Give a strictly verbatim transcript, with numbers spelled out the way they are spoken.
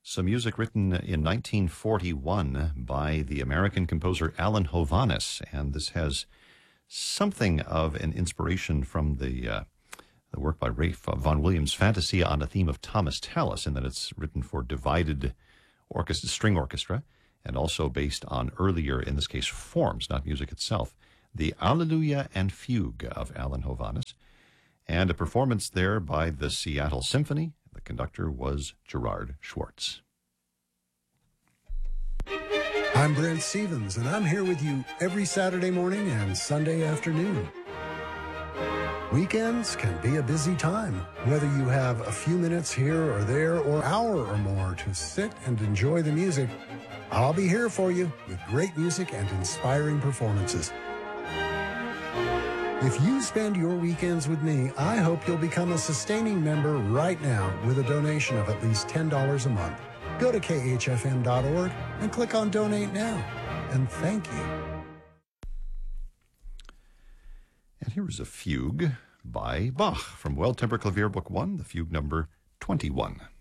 Some music written in nineteen forty-one by the American composer Alan Hovhaness, and this has something of an inspiration from the uh, the work by Ralph Vaughan Williams' Fantasia on a theme of Thomas Tallis, in that it's written for divided orchestra, string orchestra, and also based on earlier, in this case, forms, not music itself. The Alleluia and Fugue of Alan Hovhaness, and a performance there by the Seattle Symphony. The conductor was Gerard Schwartz. I'm Brent Stevens, and I'm here with you every Saturday morning and Sunday afternoon. Weekends can be a busy time, whether you have a few minutes here or there or an hour or more to sit and enjoy the music. I'll be here for you with great music and inspiring performances. If you spend your weekends with me, I hope you'll become a sustaining member right now with a donation of at least ten dollars a month. Go to K H F M dot org and click on Donate Now. And thank you. And here is a fugue by Bach from Well-Tempered Clavier Book one, the fugue number twenty-one.